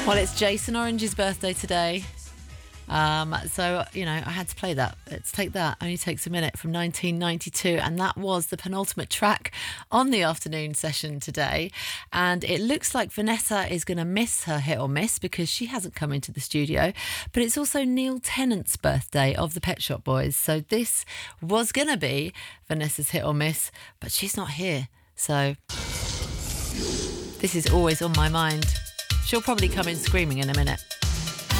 Well, it's Jason Orange's birthday today. So, I had to play that. Let's Take That. Only Takes a Minute from 1992. And that was the penultimate track on the afternoon session today. And it looks like Vanessa is going to miss her hit or miss because she hasn't come into the studio. But it's also Neil Tennant's birthday of the Pet Shop Boys. So this was going to be Vanessa's hit or miss, but she's not here. So this is always on my mind. She'll probably come in screaming in a minute.